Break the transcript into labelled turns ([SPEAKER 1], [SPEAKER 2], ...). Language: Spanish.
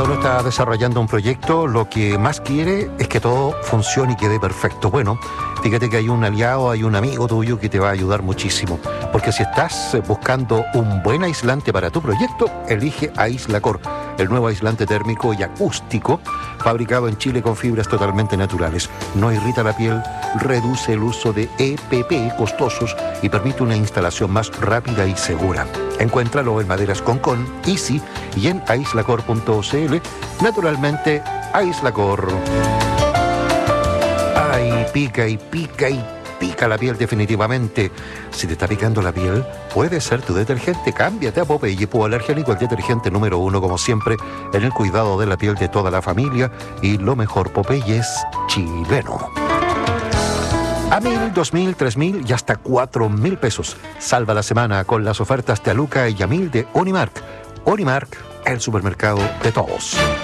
[SPEAKER 1] Cuando uno está desarrollando un proyecto, lo que más quiere es que todo funcione y quede perfecto. Bueno, fíjate que hay un aliado, hay un amigo tuyo que te va a ayudar muchísimo. Porque si estás buscando un buen aislante para tu proyecto, elige Aislacor, el nuevo aislante térmico y acústico fabricado en Chile con fibras totalmente naturales. No irrita la piel, reduce el uso de EPP costosos y permite una instalación más rápida y segura. Encuéntralo en Maderas Concón, Easy y en aislacor.cl. Naturalmente, Aislacor. Ay, pica y pica y pica la piel definitivamente. Si te está picando la piel, puede ser tu detergente. Cámbiate a Popeye hipoalergénico, el detergente número 1, como siempre, en el cuidado de la piel de toda la familia. Y lo mejor, Popeye es chileno. A 1.000, 2.000, 3.000 y hasta 4.000 pesos. Salva la semana con las ofertas de Aluca y Yamil de Unimark. Unimark, el supermercado de todos.